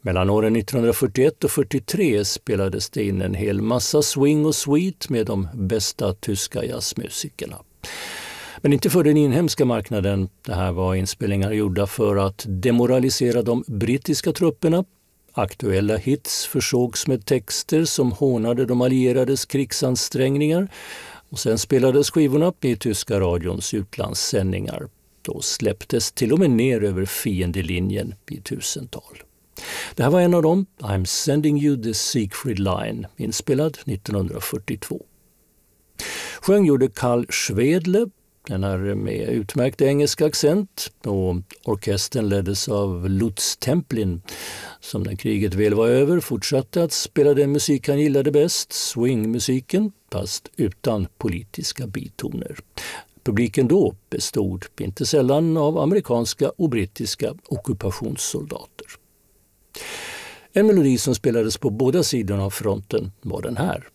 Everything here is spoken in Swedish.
Mellan åren 1941 och 1943 spelades det in en hel massa swing och sweet med de bästa tyska jazzmusikerna. Men inte för den inhemska marknaden. Det här var inspelningar gjorda för att demoralisera de brittiska trupperna. Aktuella hits försågs med texter som hånade de allierades krigsansträngningar. Och sen spelades skivorna i tyska radions utlandssändningar. Då släpptes till och med ner över fiendelinjen i tusental. Det här var en av dem, I'm sending you the Siegfried Line, inspelad 1942. Sjöng gjorde Carl Schwedle, den här med utmärkt engelsk accent, och orkestern leddes av Lutz Templin, som när kriget väl var över fortsatte att spela den musik han gillade bäst, swingmusiken, fast utan politiska bitoner. Publiken då bestod inte sällan av amerikanska och brittiska ockupationssoldater. En melodi som spelades på båda sidorna av fronten var den här.